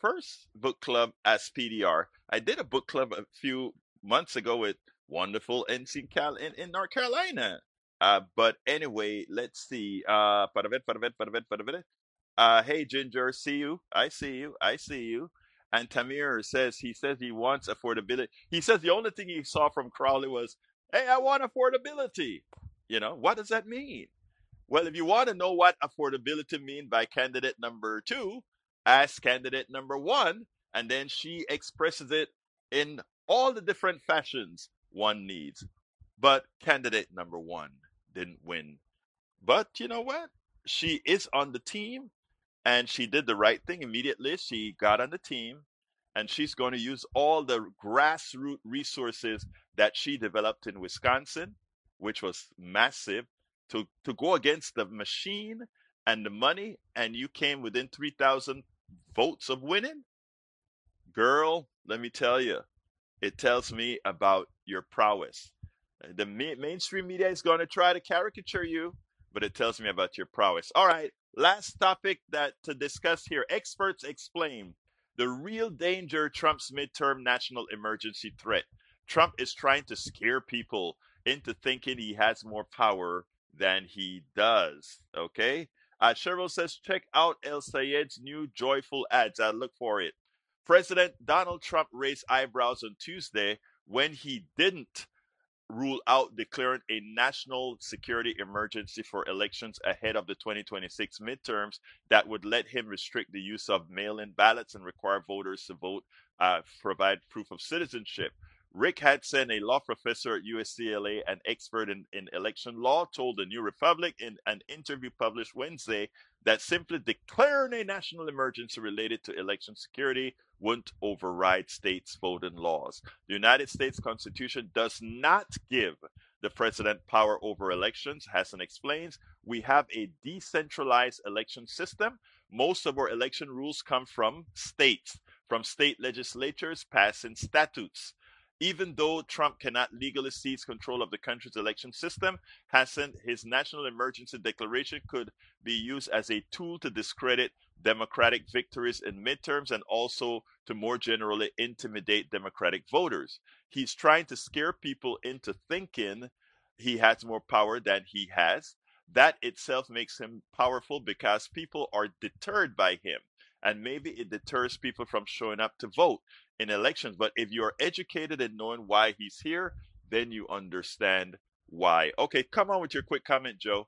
first book club as PDR. I did a book club a few months ago with wonderful NC Cal in North Carolina. But anyway, let's see. Hey Ginger, see you. I see you. I see you. And Tamir says he wants affordability. He says the only thing he saw from Crowley was, "Hey, I want affordability." What does that mean? Well, if you want to know what affordability mean by candidate number two, ask candidate number one, and then she expresses it in all the different fashions one needs. But candidate number one didn't win. But you know what? She is on the team and she did the right thing immediately. She got on the team and she's going to use all the grassroots resources that she developed in Wisconsin, which was massive, to go against the machine and the money. And you came within 3,000 votes of winning. Girl, let me tell you, it tells me about your prowess. The mainstream media is going to try to caricature you, but it tells me about your prowess. All right, last topic that to discuss here. Experts explain the real danger Trump's midterm national emergency threat. Trump is trying to scare people into thinking he has more power than he does. Okay? Cheryl says, check out El Sayed's new joyful ads. I look for it. President Donald Trump raised eyebrows on Tuesday when he didn't rule out declaring a national security emergency for elections ahead of the 2026 midterms that would let him restrict the use of mail-in ballots and require voters to vote, provide proof of citizenship. Rick Hudson, a law professor at UCLA and expert in election law, told the New Republic in an interview published Wednesday that simply declaring a national emergency related to election security wouldn't override states' voting laws. The United States Constitution does not give the president power over elections. Hassan explains, we have a decentralized election system. Most of our election rules come from states, from state legislatures passing statutes. Even though Trump cannot legally seize control of the country's election system, Hassan, his national emergency declaration could be used as a tool to discredit Democratic victories in midterms and also to more generally intimidate Democratic voters. He's trying to scare people into thinking he has more power than he has. That itself makes him powerful because people are deterred by him. And maybe it deters people from showing up to vote in elections. But if you're educated in knowing why he's here, then you understand why. Okay, come on with your quick comment, Joe.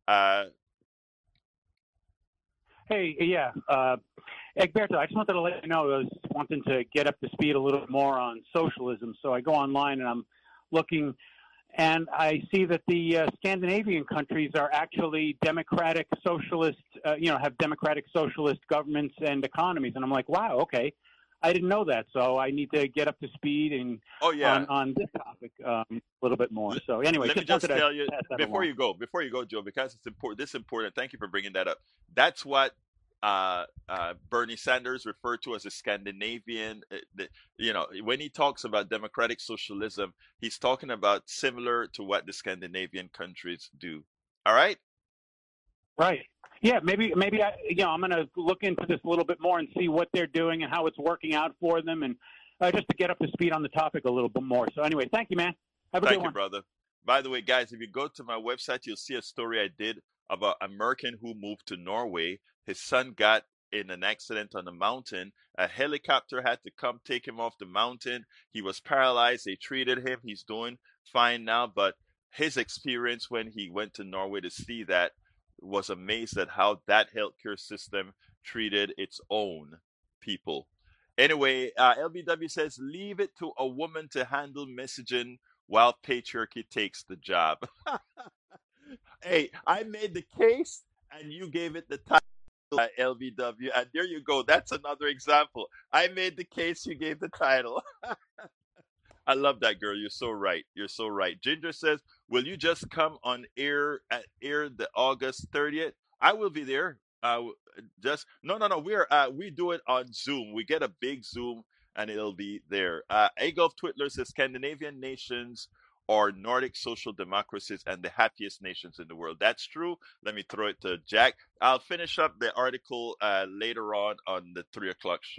Hey, yeah. Egberto, I just wanted to let you know I was wanting to get up to speed a little more on socialism. So I go online and I'm looking, and I see that the Scandinavian countries are actually democratic socialist, have democratic socialist governments and economies. And I'm like, wow, okay. I didn't know that, so I need to get up to speed and on this topic a little bit more. So anyway, let me just tell you before you go, Joe, because it's important. This is important. Thank you for bringing that up. That's what Bernie Sanders referred to as a Scandinavian. When he talks about democratic socialism, he's talking about similar to what the Scandinavian countries do. All right. Right. Yeah, maybe I'm going to look into this a little bit more and see what they're doing and how it's working out for them, and just to get up to speed on the topic a little bit more. So anyway, thank you, man. Have a good one. Thank you, brother. By the way, guys, if you go to my website, you'll see a story I did about an American who moved to Norway. His son got in an accident on the mountain. A helicopter had to come take him off the mountain. He was paralyzed. They treated him. He's doing fine now, but his experience when he went to Norway to see that was amazed at how that healthcare system treated its own people. Anyway, LBW says, leave it to a woman to handle messaging while patriarchy takes the job. Hey, I made the case and you gave it the title, LBW, and there you go. That's another example. I made the case, you gave the title. I love that, girl. You're so right. You're so right. Ginger says, will you just come on air the August 30th? I will be there. No. We do it on Zoom. We get a big Zoom and it'll be there. Agolf Twitler says, Scandinavian nations are Nordic social democracies and the happiest nations in the world. That's true. Let me throw it to Jack. I'll finish up the article later on the 3 o'clock show.